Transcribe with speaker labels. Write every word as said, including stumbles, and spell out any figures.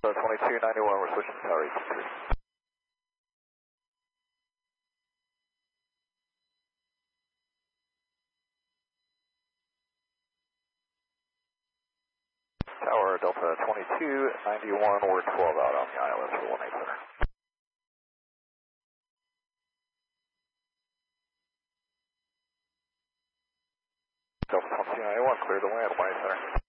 Speaker 1: twenty-two ninety-one, we're switching to tower eighty-three. Tower Delta twenty-two ninety-one, we're twelve out on the I L S for one eight center. Delta twenty-two ninety-one, clear the land, one eight center.